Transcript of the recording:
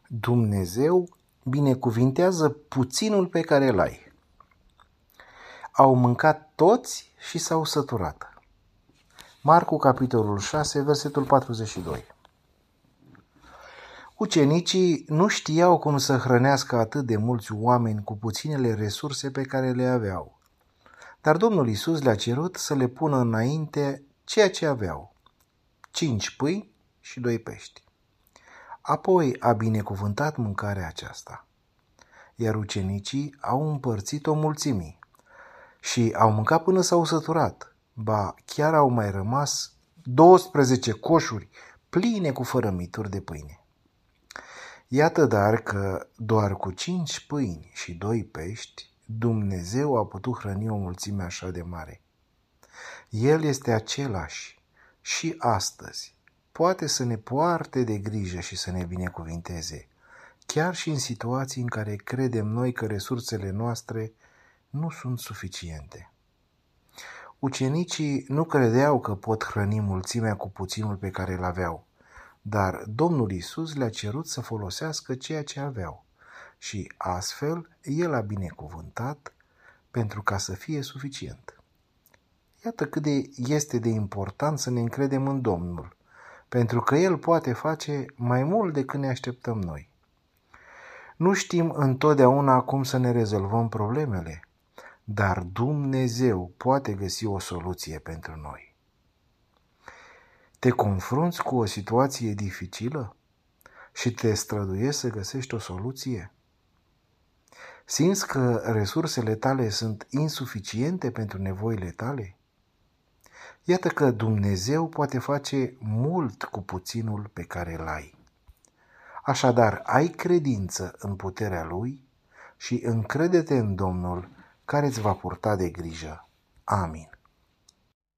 Dumnezeu binecuvintează puținul pe care îl ai. Au mâncat toți și s-au săturat. Marcu, capitolul 6, versetul 42. Ucenicii nu știau cum să hrănească atât de mulți oameni cu puținele resurse pe care le aveau. Dar Domnul Iisus le-a cerut să le pună înainte ceea ce aveau: 5 pâini și 2 pești. Apoi a binecuvântat mâncarea aceasta, iar ucenicii au împărțit-o mulțimii și au mâncat până s-au săturat, ba chiar au mai rămas 12 coșuri pline cu fărămituri de pâine. Iată dar că doar cu 5 pâini și 2 pești Dumnezeu a putut hrăni o mulțime așa de mare. El este același și astăzi. Poate să ne poarte de grijă și să ne binecuvinteze, chiar și în situații în care credem noi că resursele noastre nu sunt suficiente. Ucenicii nu credeau că pot hrăni mulțimea cu puținul pe care îl aveau, dar Domnul Iisus le-a cerut să folosească ceea ce aveau și astfel El a binecuvântat pentru ca să fie suficient. Iată cât este de important să ne încredem în Domnul, pentru că El poate face mai mult decât ne așteptăm noi. Nu știm întotdeauna cum să ne rezolvăm problemele, dar Dumnezeu poate găsi o soluție pentru noi. Te confrunți cu o situație dificilă și te străduiești să găsești o soluție? Simți că resursele tale sunt insuficiente pentru nevoile tale? Iată că Dumnezeu poate face mult cu puținul pe care îl ai. Așadar, ai credință în puterea Lui și încrede-te în Domnul care îți va purta de grijă. Amin.